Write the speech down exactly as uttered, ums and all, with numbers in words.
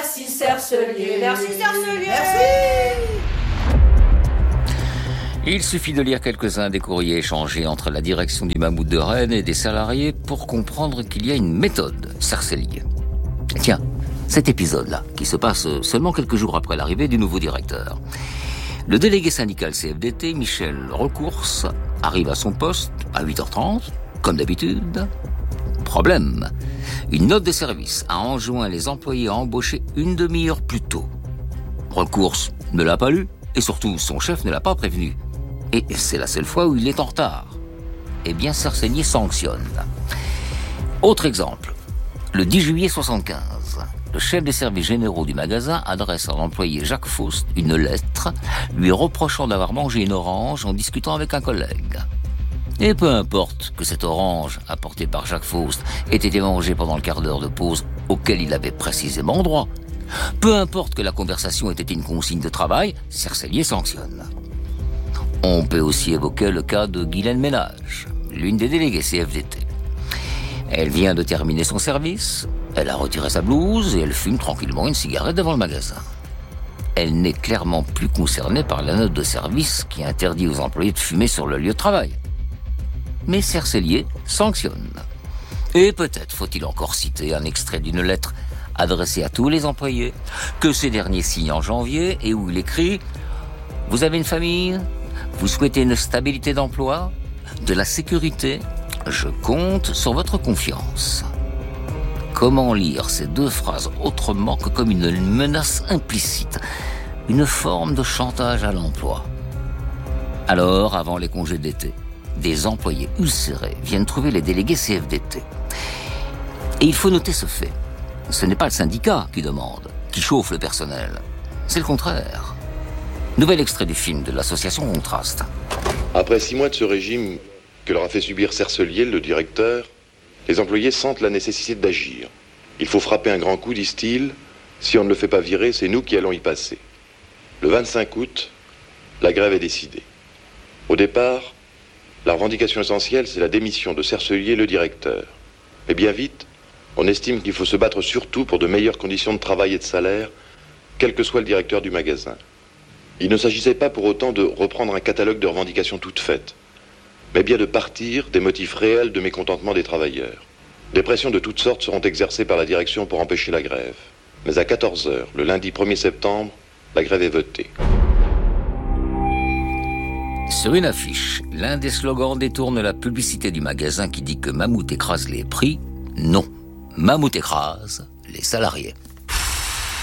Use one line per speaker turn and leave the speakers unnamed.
Merci Cercelier.
Merci Cercelier.
Merci.
Il suffit de lire quelques-uns des courriers échangés entre la direction du Mammouth de Rennes et des salariés pour comprendre qu'il y a une méthode Cercelier. Et tiens, cet épisode-là, qui se passe seulement quelques jours après l'arrivée du nouveau directeur. Le délégué syndical C F D T, Michel Recourse, arrive à son poste à huit heures trente, comme d'habitude. Problème, une note de service a enjoint les employés à embaucher une demi-heure plus tôt. Recourse ne l'a pas lu, et surtout son chef ne l'a pas prévenu. Et c'est la seule fois où il est en retard. Eh bien, Cercelier sanctionne. Autre exemple, le dix juillet soixante-quinze, le chef des services généraux du magasin adresse à l'employé Jacques Faust une lettre lui reprochant d'avoir mangé une orange en discutant avec un collègue. Et peu importe que cette orange, apportée par Jacques Faust, ait été mangée pendant le quart d'heure de pause auquel il avait précisément droit. Peu importe que la conversation ait été une consigne de travail, Cercelier sanctionne. On peut aussi évoquer le cas de Guylaine Ménage, l'une des déléguées C F D T. Elle vient de terminer son service, elle a retiré sa blouse et elle fume tranquillement une cigarette devant le magasin. Elle n'est clairement plus concernée par la note de service qui interdit aux employés de fumer sur le lieu de travail. Mais Cercelier sanctionne. Et peut-être faut-il encore citer un extrait d'une lettre adressée à tous les employés, que ces derniers signent en janvier et où il écrit « Vous avez une famille ? Vous souhaitez une stabilité d'emploi ? De la sécurité ? Je compte sur votre confiance. » Comment lire ces deux phrases autrement que comme une menace implicite, une forme de chantage à l'emploi ? Alors, avant les congés d'été, des employés ulcérés viennent trouver les délégués C F D T. Et il faut noter ce fait. Ce n'est pas le syndicat qui demande, qui chauffe le personnel. C'est le contraire. Nouvel extrait du film de l'association Contraste.
Après six mois de ce régime que leur a fait subir Cercelier, le directeur, les employés sentent la nécessité d'agir. Il faut frapper un grand coup, disent-ils. Si on ne le fait pas virer, c'est nous qui allons y passer. Le vingt-cinq août, la grève est décidée. Au départ, la revendication essentielle, c'est la démission de Cercelier, le directeur. Mais bien vite, on estime qu'il faut se battre surtout pour de meilleures conditions de travail et de salaire, quel que soit le directeur du magasin. Il ne s'agissait pas pour autant de reprendre un catalogue de revendications toutes faites, mais bien de partir des motifs réels de mécontentement des travailleurs. Des pressions de toutes sortes seront exercées par la direction pour empêcher la grève. Mais à quatorze heures, le lundi premier septembre, la grève est votée.
Sur une affiche, l'un des slogans détourne la publicité du magasin qui dit que Mammouth écrase les prix. Non, Mammouth écrase les salariés.